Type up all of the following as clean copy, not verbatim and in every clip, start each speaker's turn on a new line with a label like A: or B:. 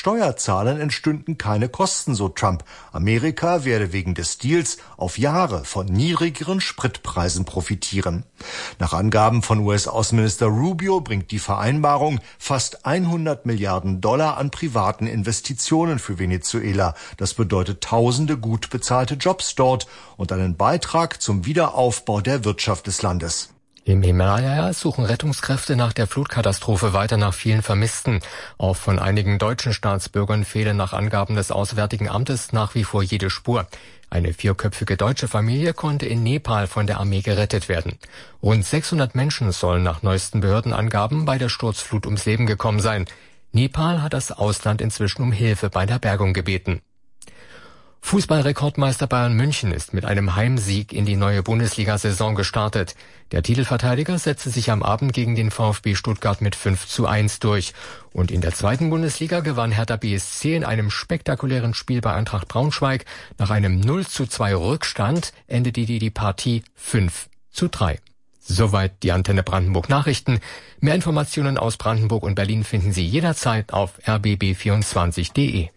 A: Steuerzahlern entstünden keine Kosten, so Trump. Amerika werde wegen des Deals auf Jahre von niedrigeren Spritpreisen profitieren. Nach Angaben von US-Außenminister Rubio bringt die Vereinbarung fast 100 Milliarden Dollar an privaten Investitionen für Venezuela. Das bedeutet tausende gut bezahlte Jobs dort und einen Beitrag zum Wiederaufbau der Wirtschaft des Landes.
B: Im Himalaya suchen Rettungskräfte nach der Flutkatastrophe weiter nach vielen Vermissten. Auch von einigen deutschen Staatsbürgern fehlen nach Angaben des Auswärtigen Amtes nach wie vor jede Spur. Eine 4-köpfige deutsche Familie konnte in Nepal von der Armee gerettet werden. Rund 600 Menschen sollen nach neuesten Behördenangaben bei der Sturzflut ums Leben gekommen sein. Nepal hat das Ausland inzwischen um Hilfe bei der Bergung gebeten. Fußballrekordmeister Bayern München ist mit einem Heimsieg in die neue Bundesliga-Saison gestartet. Der Titelverteidiger setzte sich am Abend gegen den VfB Stuttgart mit 5:1 durch. Und in der zweiten Bundesliga gewann Hertha BSC in einem spektakulären Spiel bei Eintracht Braunschweig. Nach einem 0:2 Rückstand endete die Partie 5:3. Soweit die Antenne Brandenburg Nachrichten. Mehr Informationen aus Brandenburg und Berlin finden Sie jederzeit auf rbb24.de.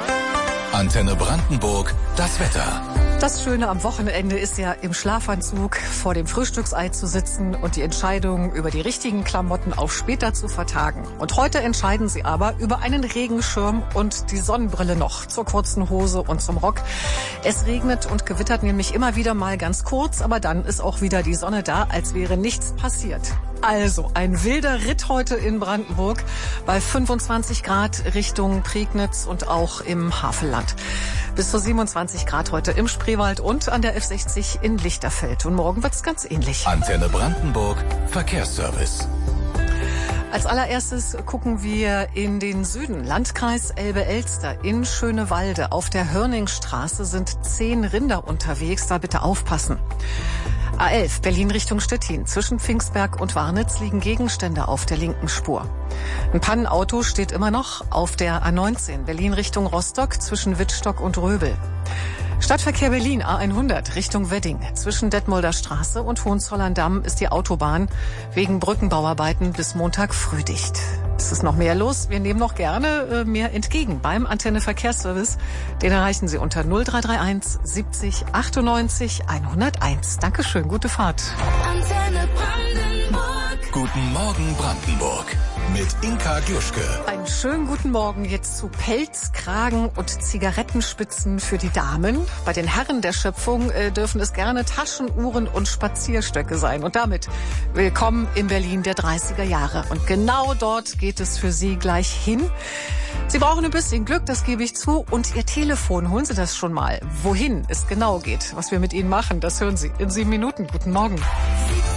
C: Antenne Brandenburg, das Wetter.
D: Das Schöne am Wochenende ist ja, im Schlafanzug vor dem Frühstücksei zu sitzen und die Entscheidung über die richtigen Klamotten auf später zu vertagen. Und heute entscheiden Sie aber über einen Regenschirm und die Sonnenbrille noch zur kurzen Hose und zum Rock. Es regnet und gewittert nämlich immer wieder mal ganz kurz, aber dann ist auch wieder die Sonne da, als wäre nichts passiert. Also, ein wilder Ritt heute in Brandenburg bei 25 Grad Richtung Prignitz und auch im Havelland. Bis zu 27 Grad heute im Spreewald und an der F60 in Lichterfeld. Und morgen wird's ganz ähnlich.
C: Antenne Brandenburg, Verkehrsservice.
D: Als allererstes gucken wir in den Süden. Landkreis Elbe-Elster in Schönewalde. Auf der Hörningstraße sind 10 Rinder unterwegs. Da bitte aufpassen. A11 Berlin Richtung Stettin. Zwischen Pfingstberg und Warnitz liegen Gegenstände auf der linken Spur. Ein Pannenauto steht immer noch auf der A19 Berlin Richtung Rostock zwischen Wittstock und Röbel. Stadtverkehr Berlin A100 Richtung Wedding. Zwischen Detmolder Straße und Hohenzollern-Damm ist die Autobahn wegen Brückenbauarbeiten bis Montag früh dicht. Es ist noch mehr los. Wir nehmen noch gerne mehr entgegen beim Antenne Verkehrsservice. Den erreichen Sie unter 0331 70 98 101. Dankeschön, gute Fahrt.
C: Antenne Brandenburg. Guten Morgen Brandenburg. Mit Inka Gluschke.
D: Einen schönen guten Morgen jetzt zu Pelz, Kragen und Zigarettenspitzen für die Damen. Bei den Herren der Schöpfung dürfen es gerne Taschenuhren und Spazierstöcke sein. Und damit willkommen in Berlin der 30er Jahre. Und genau dort geht es für Sie gleich hin. Sie brauchen ein bisschen Glück, das gebe ich zu. Und Ihr Telefon, holen Sie das schon mal. Wohin es genau geht, was wir mit Ihnen machen, das hören Sie in 7 Minuten. Guten Morgen.